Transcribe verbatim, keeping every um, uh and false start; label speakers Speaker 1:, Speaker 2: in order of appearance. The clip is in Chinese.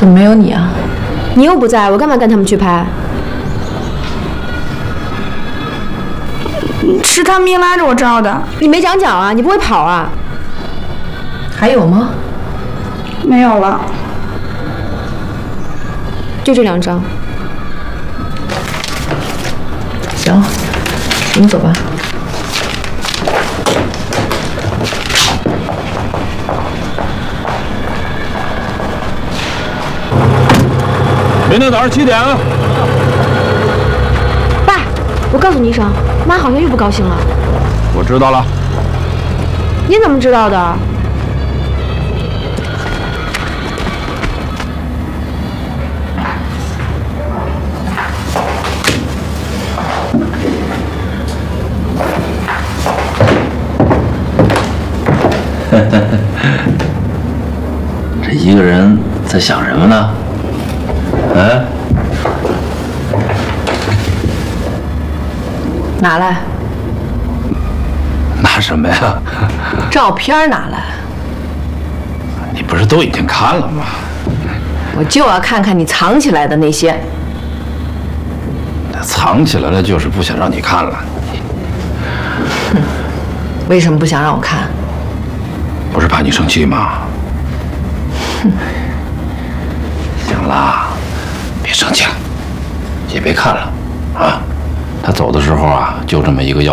Speaker 1: 怎么没有你啊？
Speaker 2: 你又不在，我干嘛跟他们去拍？
Speaker 3: 是他们硬拉着我照的。
Speaker 2: 你没长脚啊？你不会跑啊？
Speaker 1: 还有吗？
Speaker 3: 没有了，
Speaker 2: 就这两张。
Speaker 1: 行，你走吧。
Speaker 4: 明天早上七点啊！
Speaker 2: 爸，我告诉你一声，妈好像又不高兴了。
Speaker 4: 我知道了。
Speaker 2: 你怎么知道的？
Speaker 5: 这一个人在想什么呢？嗯？
Speaker 1: 拿来，
Speaker 5: 拿什么呀？
Speaker 1: 照片拿来，
Speaker 5: 你不是都已经看了吗？
Speaker 1: 我就要看看你藏起来的那些。
Speaker 5: 藏起来了就是不想让你看了。
Speaker 1: 哼，为什么不想让我看？
Speaker 5: 不是怕你生气吗？
Speaker 1: 哼，
Speaker 5: 行了，别生气了，也别看了啊。他走的时候啊，就这么一个要